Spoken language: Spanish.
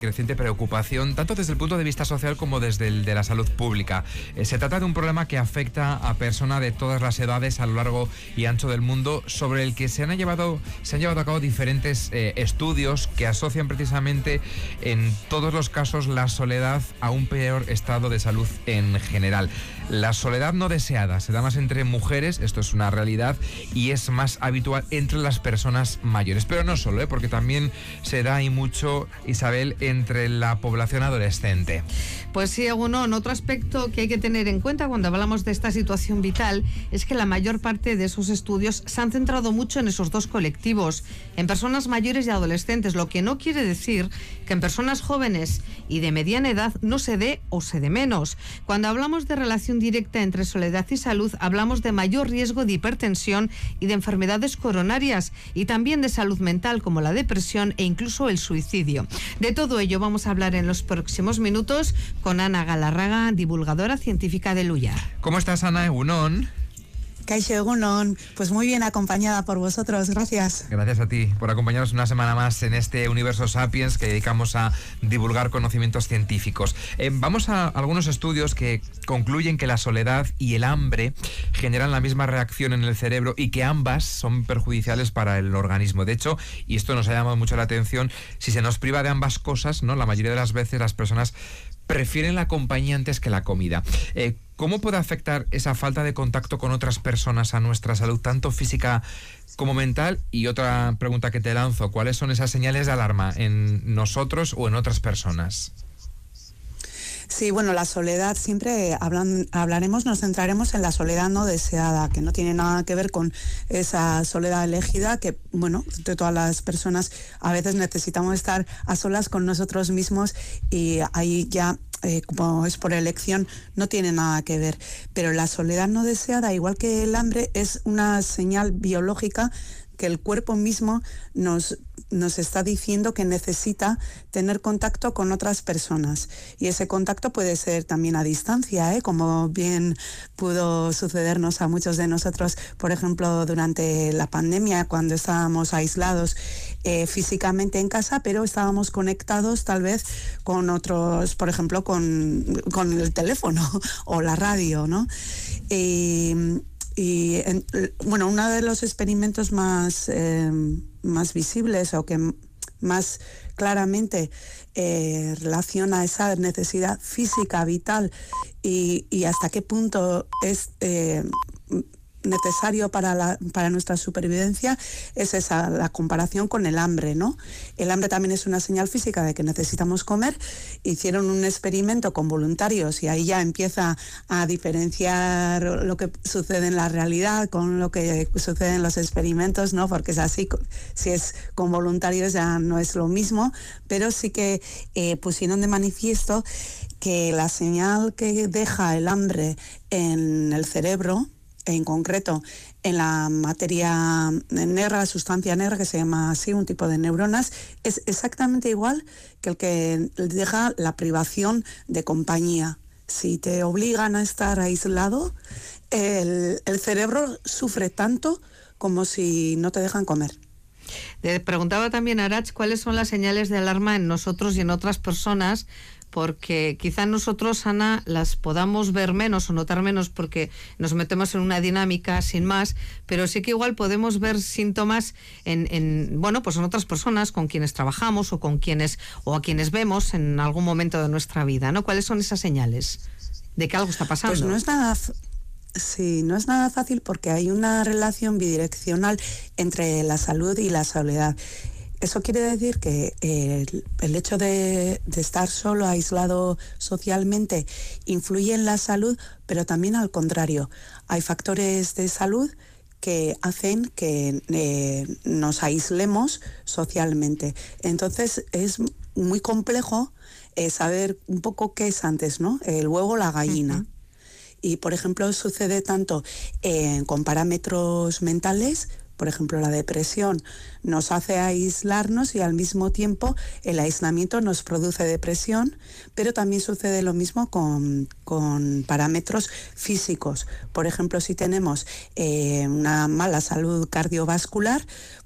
Creciente preocupación, tanto desde el punto de vista social como desde el de la salud pública. Se trata de un problema que afecta a personas de todas las edades a lo largo y ancho del mundo, sobre el que se han llevado a cabo diferentes estudios que asocian precisamente en todos los casos la soledad a un peor estado de salud en general. La soledad no deseada se da más entre mujeres, esto es una realidad, y es más habitual entre las personas mayores. Pero no solo, porque también se da y mucho, Isabel, entre la población adolescente. Pues sí, Egunon, otro aspecto que hay que tener en cuenta cuando hablamos de esta situación vital es que la mayor parte de esos estudios se han centrado mucho en esos dos colectivos, en personas mayores y adolescentes, lo que no quiere decir que en personas jóvenes y de mediana edad no se dé o se dé menos. Cuando hablamos de relación directa entre soledad y salud, hablamos de mayor riesgo de hipertensión y de enfermedades coronarias, y también de salud mental como la depresión e incluso el suicidio. De todo ello vamos a hablar en los próximos minutos con Ana Galarraga, divulgadora científica de Luyar. ¿Cómo estás, Ana? Egunon. Kaixo Egunon, pues muy bien acompañada por vosotros, gracias. Gracias a ti por acompañarnos una semana más en este Universo Sapiens que dedicamos a divulgar conocimientos científicos. Vamos a algunos estudios que concluyen que la soledad y el hambre generan la misma reacción en el cerebro y que ambas son perjudiciales para el organismo. De hecho, y esto nos ha llamado mucho la atención, si se nos priva de ambas cosas, ¿no?, la mayoría de las veces las personas prefieren la compañía antes que la comida. ¿Cómo puede afectar esa falta de contacto con otras personas a nuestra salud, tanto física como mental? Y otra pregunta que te lanzo, ¿cuáles son esas señales de alarma en nosotros o en otras personas? Sí, bueno, la soledad, siempre nos centraremos en la soledad no deseada, que no tiene nada que ver con esa soledad elegida, que, bueno, de todas las personas a veces necesitamos estar a solas con nosotros mismos y ahí ya, como es por elección, no tiene nada que ver. Pero la soledad no deseada, igual que el hambre, es una señal biológica que el cuerpo mismo nos está diciendo que necesita tener contacto con otras personas. Y ese contacto puede ser también a distancia, como bien pudo sucedernos a muchos de nosotros, por ejemplo, durante la pandemia, cuando estábamos aislados físicamente en casa, pero estábamos conectados tal vez con otros, por ejemplo, con el teléfono o la radio, ¿no? Bueno, uno de los experimentos más visibles o que más claramente relaciona esa necesidad física vital y hasta qué punto es necesario para nuestra supervivencia es la comparación con el hambre, ¿no? El hambre también es una señal física de que necesitamos comer. Hicieron un experimento con voluntarios y ahí ya empieza a diferenciar lo que sucede en la realidad con lo que sucede en los experimentos, ¿no? Porque es así, si es con voluntarios ya no es lo mismo, pero sí que pusieron de manifiesto que la señal que deja el hambre en el cerebro, en concreto en la materia negra, la sustancia negra, que se llama así, un tipo de neuronas, es exactamente igual que el que deja la privación de compañía. Si te obligan a estar aislado, el cerebro sufre tanto como si no te dejan comer. Te preguntaba también, Arach, ¿cuáles son las señales de alarma en nosotros y en otras personas? Porque quizá nosotros, Ana, las podamos ver menos o notar menos porque nos metemos en una dinámica sin más, pero sí que igual podemos ver síntomas en otras personas con quienes trabajamos o a quienes vemos en algún momento de nuestra vida, ¿no? ¿Cuáles son esas señales de que algo está pasando? Pues no es nada fácil porque hay una relación bidireccional entre la salud y la soledad. Eso quiere decir que el hecho de estar solo, aislado socialmente, influye en la salud, pero también al contrario. Hay factores de salud que hacen que nos aislemos socialmente. Entonces es muy complejo saber un poco qué es antes, ¿no? El huevo o la gallina. Uh-huh. Y, por ejemplo, sucede tanto con parámetros mentales. Por ejemplo, la depresión nos hace aislarnos y al mismo tiempo el aislamiento nos produce depresión, pero también sucede lo mismo con parámetros físicos. Por ejemplo, si tenemos una mala salud cardiovascular,